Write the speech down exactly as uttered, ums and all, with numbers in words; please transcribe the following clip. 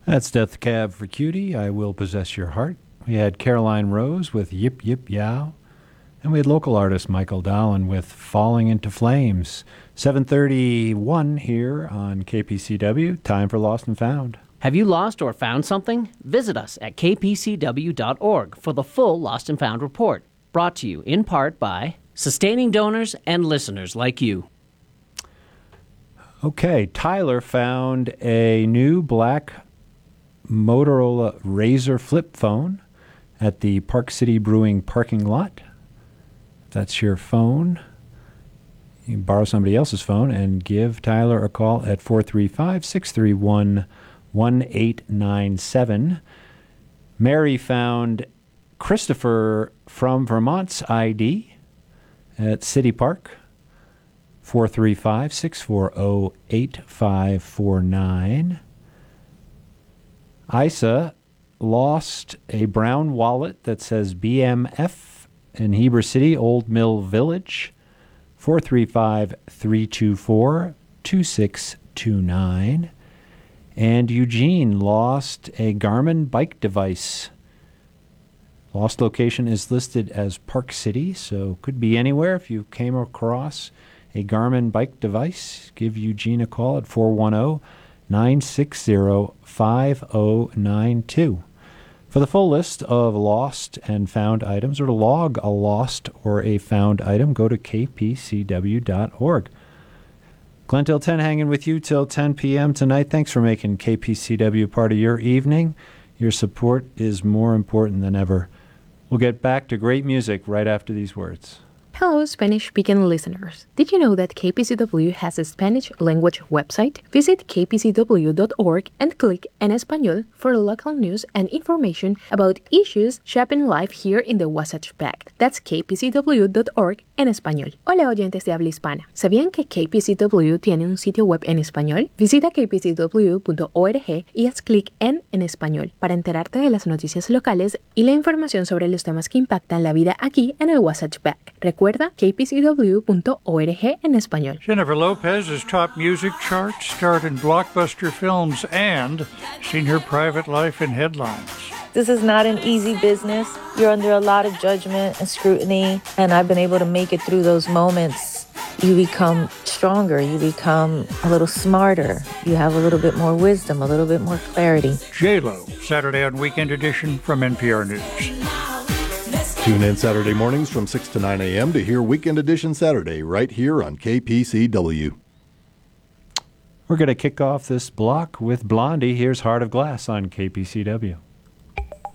That's Death Cab for Cutie, I Will Possess Your Heart. We had Caroline Rose with Yip Yip Yow. And we had local artist Michael Dowling with Falling into Flames. seven thirty-one here on K P C W. Time for Lost and Found. Have you lost or found something? Visit us at k p c w dot org for the full Lost and Found report. Brought to you in part by sustaining donors and listeners like you. Okay, Tyler found a new black Motorola Razr flip phone at the Park City Brewing parking lot. If that's your phone, you can borrow somebody else's phone and give Tyler a call at four three five, six three one, one eight nine seven. Mary found Christopher from Vermont's I D at City Park, four three five, six four zero, eight five four nine. Isa lost a brown wallet that says B M F in Heber City, Old Mill Village, four three five, three two four, two six two nine. And Eugene lost a Garmin bike device. Lost location is listed as Park City, so could be anywhere. If you came across a Garmin bike device, give Eugene a call at four one zero, nine six zero, five zero nine two. For the full list of lost and found items, or to log a lost or a found item, go to k p c w dot org. Glenn till ten hanging with you till ten p.m. tonight. Thanks for making K P C W part of your evening. Your support is more important than ever. We'll get back to great music right after these words. Hello, Spanish-speaking listeners. Did you know that K P C W has a Spanish language website? Visit k p c w dot org and click En Español for local news and information about issues shaping life here in the Wasatch Back. That's k p c w dot org en español. Hola, oyentes de habla hispana. ¿Sabían que K P C W tiene un sitio web en español? Visita k p c w punto org y haz clic en En Español para enterarte de las noticias locales y la información sobre los temas que impactan la vida aquí en el Wasatch Back. Recuerda k p c w punto org en español. Jennifer Lopez has topped music charts, starred in blockbuster films, and seen her private life in headlines. This is not an easy business. You're under a lot of judgment and scrutiny, and I've been able to make it through those moments. You become stronger. You become a little smarter. You have a little bit more wisdom, a little bit more clarity. J-Lo, Saturday on Weekend Edition from N P R News. Tune in Saturday mornings from six to nine a.m. to hear Weekend Edition Saturday right here on K P C W. We're going to kick off this block with Blondie. Here's Heart of Glass on K P C W.